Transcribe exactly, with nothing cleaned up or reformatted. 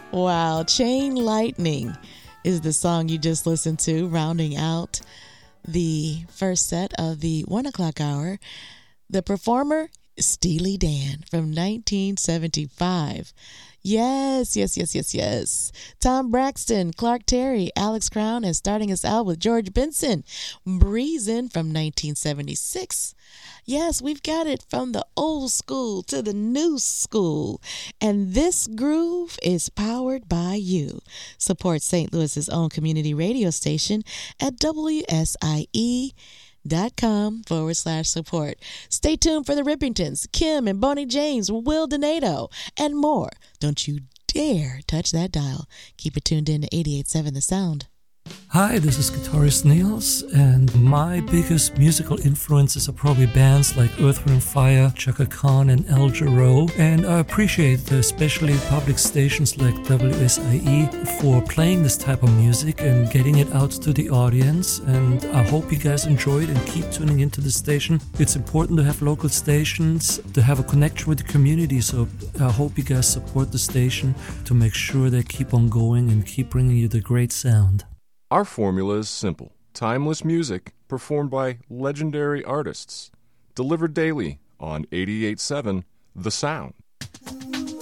Wow, Chain Lightning is the song you just listened to, rounding out the first set of the one o'clock hour. The performer, Steely Dan from nineteen seventy-five. Yes, yes, yes, yes, yes. Tom Braxton, Clark Terry, Alex Crown, and starting us out with George Benson, Breezin' from nineteen seventy-six. Yes, we've got it from the old school to the new school. And this groove is powered by you. Support Saint Louis's own community radio station at W S I E dot com forward slash support. Stay tuned for the Rippingtons, Kim and Bonnie James, Will Donato, and more. Don't you dare touch that dial. Keep it tuned in to eighty-eight point seven The Sound. Hi, this is Guitarist Niels, and my biggest musical influences are probably bands like Earth, Wind and Fire, Chaka Khan, and Al Jarreau. And I appreciate especially public stations like W S I E for playing this type of music and getting it out to the audience. And I hope you guys enjoy it and keep tuning into the station. It's important to have local stations, to have a connection with the community. So I hope you guys support the station to make sure they keep on going and keep bringing you the great sound. Our formula is simple. Timeless music performed by legendary artists. Delivered daily on eighty-eight point seven The Sound.